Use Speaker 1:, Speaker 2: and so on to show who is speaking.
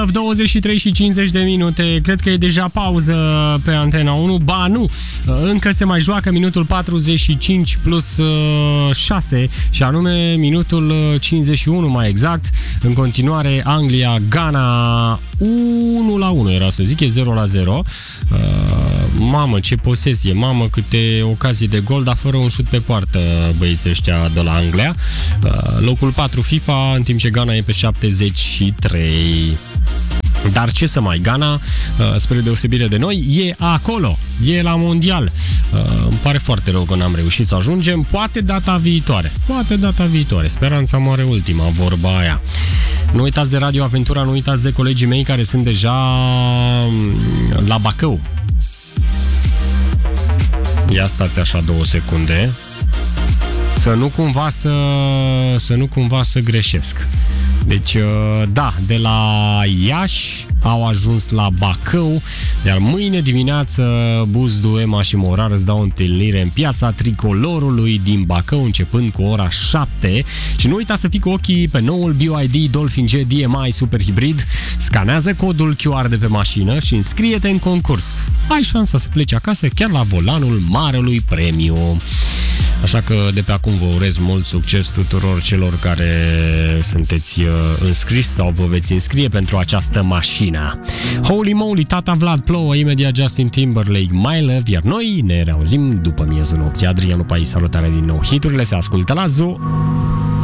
Speaker 1: Love, 23 și 50 de minute. Cred că e deja pauză pe Antena 1. Ba nu, încă se mai joacă minutul 45 plus 6 și anume minutul 51 mai exact. În continuare Anglia-Ghana 1-1 era să zic, e 0-0. Mamă, ce posesie, mamă, câte ocazii de gol, dar fără un șut pe poartă băieții ăștia de la Anglia. Locul 4 FIFA, în timp ce Ghana e pe 73. Dar ce să mai, Ghana, spre deosebire de noi, e acolo, e la mondial. Îmi pare foarte rău că n-am reușit să ajungem, poate data viitoare, speranța moare ultima, vorba aia. Nu uitați de Radio Aventura, nu uitați de colegii mei care sunt deja la Bacău. Ia stați așa 2 secunde. Să nu cumva să greșesc. Deci, da, de la Iași au ajuns la Bacău, iar mâine dimineață Buzdu, Ema și Morar îți dau întâlnire în Piața Tricolorului din Bacău, începând cu ora 7. Și nu uita să fii cu ochii pe noul BYD Dolphin G DMI Super Hybrid. Scanează codul QR de pe mașină și înscrie-te în concurs. Ai șansa să pleci acasă chiar la volanul marelui premiu. Așa că de pe acum vă urez mult succes tuturor celor care sunteți înscriși sau vă veți înscrie pentru această mașină. Holy moly, tata Vlad, plouă imediat Justin Timberlake, My Love, iar noi ne reauzim după miezul nopții. Adrianu Pai, salutare din nou. Hiturile se ascultă la Zoo.